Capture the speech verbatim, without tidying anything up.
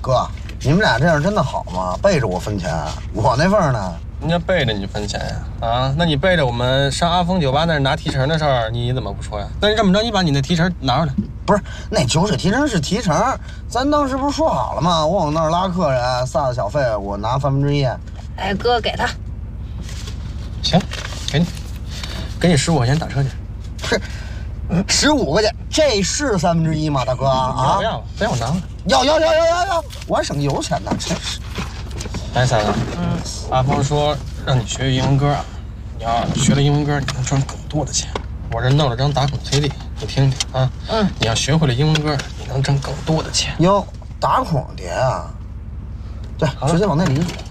哥，你们俩这样真的好吗？背着我分钱，我那份呢？ 人家背着你分钱呀？啊，那你背着我们上阿峰酒吧那儿拿提成的事儿，你怎么不说呀？那这么着，你把你那提成拿出来。 不是，那酒水提成是提成，咱当时不是说好了吗？我往那儿拉客人，撒的小费我拿三分之一。 哎，哥给他。 行，给你，给你十五块钱打车去。 是，十五块钱，这是三分之一吗，大哥啊？ 不要不要，我拿了。 要要要要要要，我还省油钱呢，真是。 哎，三哥，嗯，阿峰说让你学英文歌啊，你要学了英文歌，你能赚更多的钱。我这弄了张打孔 C D， 你听听啊。嗯，你要学会了英文歌，你能挣更多的钱。 哟，打孔碟啊？对，直接往那里一杵。